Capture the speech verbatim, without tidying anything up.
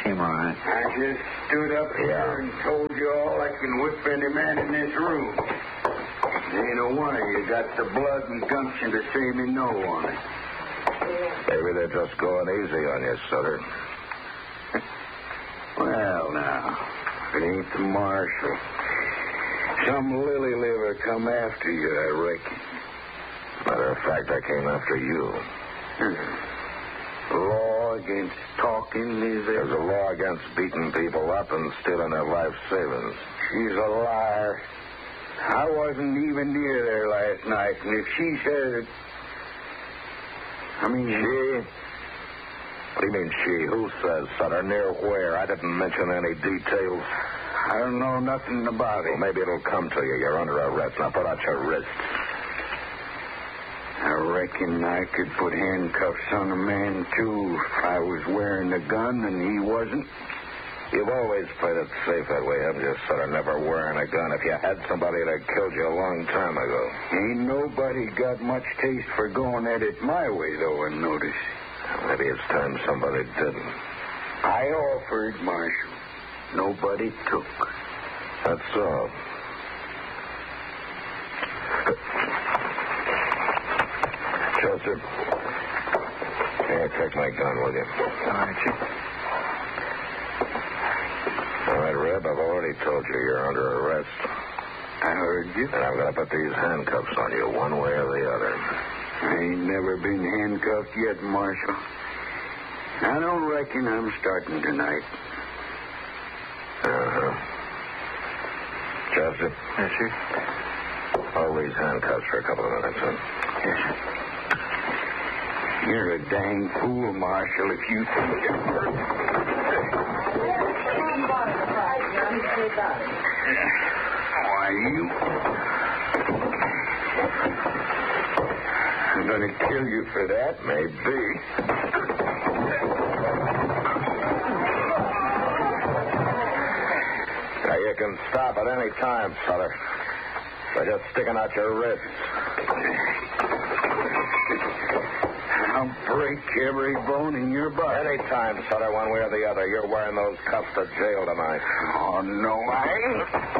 seem all right. I just stood up here Yeah. and told you all I can whip any man in this room. Ain't no wonder you got the blood and gumption to say me no on it. Maybe they're just going easy on you, Sutter. Well, now, it ain't the marshal. Some lily liver come after you, I reckon. Matter of fact, I came after you. Law against talking, is there? There's a law against beating people up and stealing their life savings. She's a liar. I wasn't even near there last night, and if she says it... I mean... She? What do you mean, she? Who says, Sutter? Near where? I didn't mention any details. I don't know nothing about it. Well, maybe it'll come to you. You're under arrest. Now put out your wrists. I reckon I could put handcuffs on a man, too, if I was wearing a gun and he wasn't. You've always played it safe that way, haven't you, Sutter? Never wearing a gun. If you had somebody that killed you a long time ago. Ain't nobody got much taste for going at it my way, though, I notice. Maybe it's time somebody didn't. I offered, Marshal. Nobody took. That's all. Joseph. Here, take my gun, will you? All right, Chief. All right, Reb, I've already told you you're under arrest. I heard you. And I'm going to put these handcuffs on you one way or the other. I ain't never been handcuffed yet, Marshal. I don't reckon I'm starting tonight. Uh-huh. Joseph. Yes, Chief. Hold these handcuffs for a couple of minutes, huh? Yes, sir. You're a dang fool, Marshal, if you think you're worth it. Why, you... I'm going to kill you for that. Maybe. Now, you can stop at any time, Sutter. By just sticking out your wrists. I'll break every bone in your body. Any time, Sutter, one way or the other. You're wearing those cuffs to jail tonight. Oh, no, I ain't.